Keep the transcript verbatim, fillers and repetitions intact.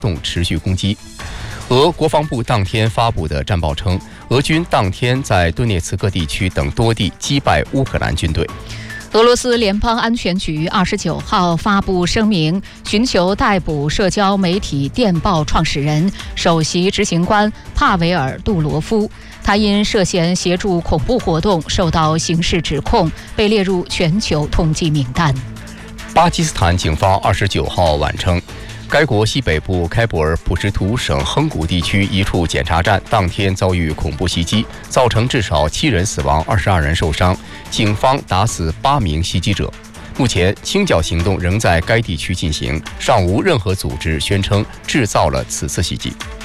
动持续攻击。俄国防部当天发布的战报称，俄军当天在顿涅茨克地区等多地击败乌克兰军队。 俄罗斯联邦安全局二十九号发布声明，寻求逮捕社交媒体电报创始人、首席执行官帕维尔·杜罗夫。他因涉嫌协助恐怖活动受到刑事指控，被列入全球通缉名单。 巴基斯坦警方二十九号晚称，该国西北部开伯尔普什图省亨古地区一处检查站当天遭遇恐怖袭击，造成至少七人死亡，二十二人受伤。警方打死八名袭击者。目前，清剿行动仍在该地区进行，尚无任何组织宣称制造了此次袭击。